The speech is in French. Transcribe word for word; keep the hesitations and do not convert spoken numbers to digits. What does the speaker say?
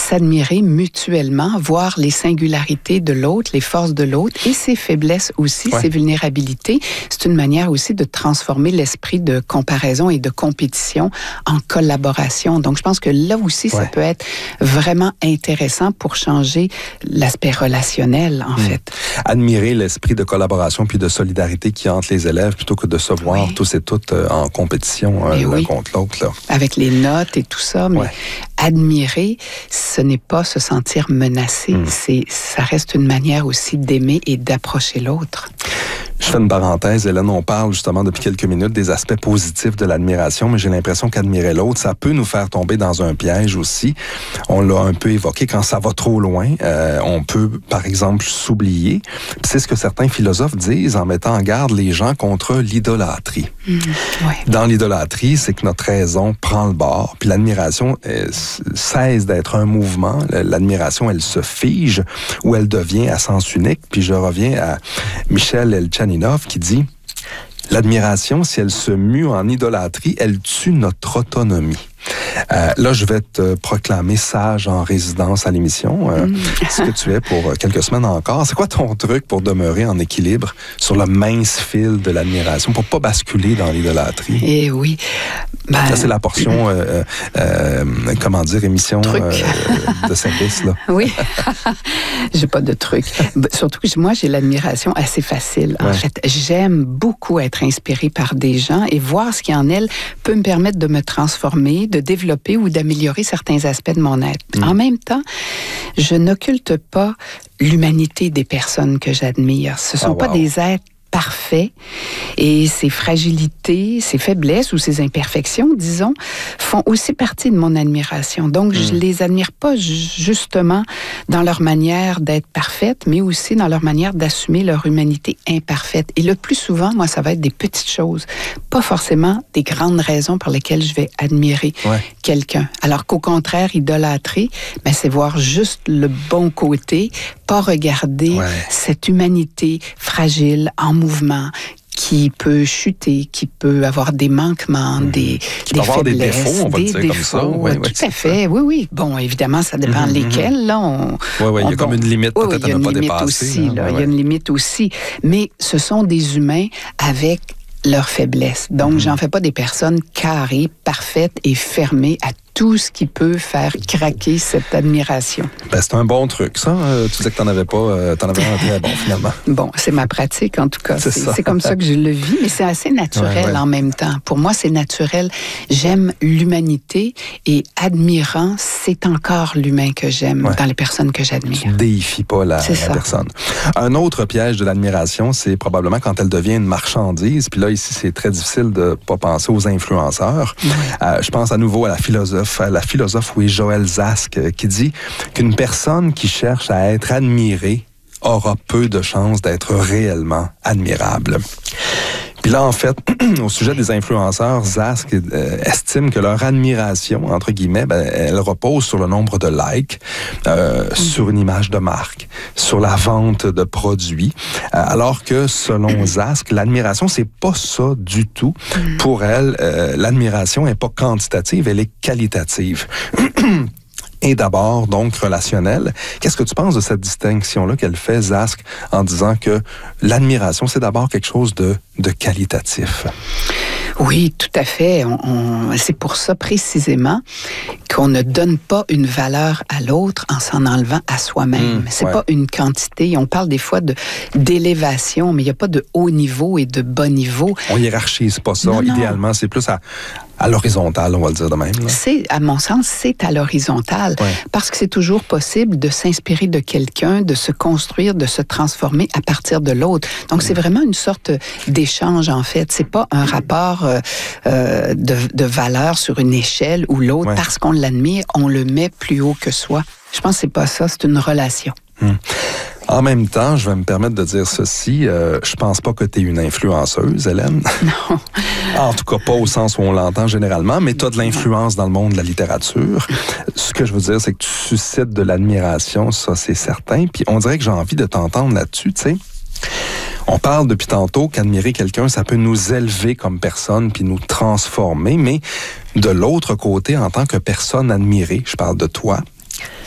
s'admirer mutuellement, voir les singularités de l'autre, les forces de l'autre et ses faiblesses aussi, ouais. ses vulnérabilités. C'est une manière aussi de transformer l'esprit de comparaison et de compétition en collaboration. Donc, je pense que là aussi, ouais. ça peut être vraiment intéressant pour changer l'aspect relationnel, en mmh. fait. Admirer l'esprit de collaboration puis de solidarité qui entre les élèves plutôt que de se voir oui. tous et toutes euh, en compétition euh, l'un oui. contre l'autre. Là. Avec les notes et tout ça, mais ouais. admirer, ce n'est pas se sentir menacé. Mmh. C'est, ça reste une manière aussi d'aimer et d'approcher l'autre. Je fais une parenthèse, Hélène, on parle justement depuis quelques minutes des aspects positifs de l'admiration, mais j'ai l'impression qu'admirer l'autre, ça peut nous faire tomber dans un piège aussi. On l'a un peu évoqué, quand ça va trop loin, euh, on peut, par exemple, s'oublier. C'est ce que certains philosophes disent en mettant en garde les gens contre l'idolâtrie. Mmh, ouais. Dans l'idolâtrie, c'est que notre raison prend le bord, puis l'admiration euh, cesse d'être un mouvement. L'admiration, elle se fige ou elle devient à sens unique. Puis je reviens à Michel Elchaninov qui dit « L'admiration, si elle se mue en idolâtrie, elle tue notre autonomie. » Euh, là, je vais te proclamer sage en résidence à l'émission, euh, mmh. ce que tu es pour quelques semaines encore. C'est quoi ton truc pour demeurer en équilibre sur le mince fil de l'admiration, pour pas basculer dans l'idolâtrie? Eh oui. Ben, ça, c'est la portion, euh, euh, comment dire, émission euh, de service. Là. Oui. J'ai pas de truc. Surtout que moi, j'ai l'admiration assez facile. En ouais. fait, j'aime beaucoup être inspirée par des gens et voir ce qui en elles peut me permettre de me transformer, de développer ou d'améliorer certains aspects de mon être. Mmh. En même temps, je n'occulte pas l'humanité des personnes que j'admire. Ce ne sont oh, pas wow. des êtres parfaits et ces fragilités, ces faiblesses ou ces imperfections, disons, font aussi partie de mon admiration. Donc, mmh. je les admire pas justement dans leur manière d'être parfaite, mais aussi dans leur manière d'assumer leur humanité imparfaite. Et le plus souvent, moi, ça va être des petites choses, pas forcément des grandes raisons pour lesquelles je vais admirer ouais. quelqu'un. Alors qu'au contraire, idolâtrer, ben, c'est voir juste le bon côté, pas regarder ouais. cette humanité fragile, en mouvement, qui peut chuter, qui peut avoir des manquements, mmh. des, qui des peut avoir faiblesses, des défauts, on va des dire défauts, comme ça. Oui, tout oui, à fait, oui, oui. Bon, évidemment, ça dépend mmh, lesquels. Là, on, oui, oui, il y a comme une limite oui, peut-être oui, à ne pas dépasser. Aussi, là, oui, il y a une limite aussi. Mais ce sont des humains avec leurs faiblesses. Donc, mmh. j'en fais pas des personnes carrées, parfaites et fermées à tout ce qui peut faire craquer cette admiration. Ben, c'est un bon truc, ça. Euh, tu disais que tu n'en avais pas, euh, tu en avais un très bon, finalement. Bon, c'est ma pratique, en tout cas. C'est, c'est, ça. c'est comme ça que je le vis, mais c'est assez naturel ouais, ouais. en même temps. Pour moi, c'est naturel. J'aime l'humanité et admirant, c'est encore l'humain que j'aime ouais. dans les personnes que j'admire. Tu ne déifies pas la, la personne. Un autre piège de l'admiration, c'est probablement quand elle devient une marchandise. Puis là, ici, c'est très difficile de ne pas penser aux influenceurs. Ouais. Euh, je pense à nouveau à la philosophe la philosophe, oui, Joël Zask, euh, qui dit qu'une personne qui cherche à être admirée aura peu de chances d'être réellement admirable. Puis là, en fait, au sujet des influenceurs, Zask euh, estime que leur admiration, entre guillemets, ben, elle repose sur le nombre de likes, euh, mmh. sur une image de marque, sur la vente de produits, euh, alors que, selon Zask, l'admiration, c'est pas ça du tout. Mmh. Pour elle, euh, l'admiration est pas quantitative, elle est qualitative. Et d'abord, donc, relationnel. Qu'est-ce que tu penses de cette distinction-là qu'elle fait, Zask, en disant que l'admiration, c'est d'abord quelque chose de, de qualitatif? Oui, tout à fait. On, on, c'est pour ça précisément qu'on ne donne pas une valeur à l'autre en s'en enlevant à soi-même. Mmh, c'est ouais. pas une quantité. On parle des fois de, d'élévation, mais il n'y a pas de haut niveau et de bas niveau. On hiérarchise pas ça. Non, idéalement, non. C'est plus à... à l'horizontale, on va le dire de même. Là. C'est, à mon sens, c'est à l'horizontale. Ouais. Parce que c'est toujours possible de s'inspirer de quelqu'un, de se construire, de se transformer à partir de l'autre. Donc, mmh. c'est vraiment une sorte d'échange, en fait. C'est pas un rapport euh, euh, de, de valeur sur une échelle ou l'autre. Ouais. Parce qu'on l'admire, on le met plus haut que soi. Je pense que c'est pas ça, c'est une relation. Mmh. En même temps, je vais me permettre de dire ceci, euh, je pense pas que tu es une influenceuse, Hélène. Non. En tout cas, pas au sens où on l'entend généralement, mais tu as de l'influence dans le monde de la littérature. Ce que je veux dire, c'est que tu suscites de l'admiration, ça c'est certain. Puis on dirait que j'ai envie de t'entendre là-dessus, tu sais. On parle depuis tantôt qu'admirer quelqu'un, ça peut nous élever comme personne puis nous transformer, mais de l'autre côté, en tant que personne admirée, je parle de toi,